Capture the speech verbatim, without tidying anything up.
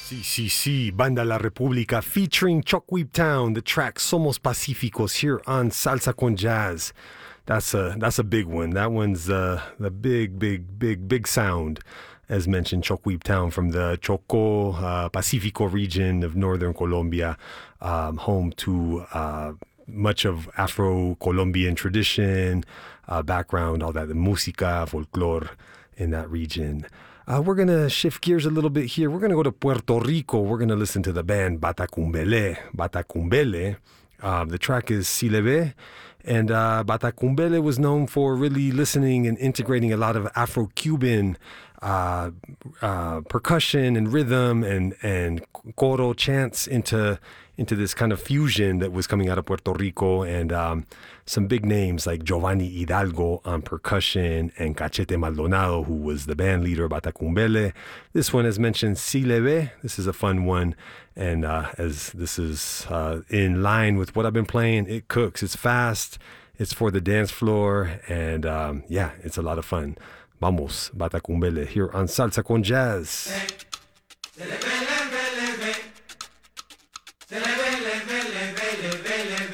Sí, sí, sí, Banda La República featuring Choquib Town, the track Somos Pacíficos here on Salsa con Jazz. That's a that's a big one. That one's uh, the big, big, big, big sound. As mentioned, Choquib Town from the Choco uh, Pacifico region of northern Colombia, um, home to uh, much of Afro-Colombian tradition, uh, background, all that, the música, folklore in that region. Uh, we're going to shift gears a little bit here. We're going to go to Puerto Rico. We're going to listen to the band Batacumbele. Batacumbele. Uh, the track is Si Le Ve. And uh, Batacumbele was known for really listening and integrating a lot of Afro-Cuban uh, uh, percussion and rhythm and, and coro chants into into this kind of fusion that was coming out of Puerto Rico, and um, some big names like Giovanni Hidalgo on percussion and Cachete Maldonado, who was the band leader of Batacumbele. This one, as mentioned, Si Le Ve. This is a fun one, and uh, as this is uh, in line with what I've been playing, it cooks. It's fast, it's for the dance floor, and um, yeah, it's a lot of fun. Vamos, Batacumbele, here on Salsa con Jazz. Se le ve, le ve, le ve. Se le ve, le ve, le ve, le ve, le ve.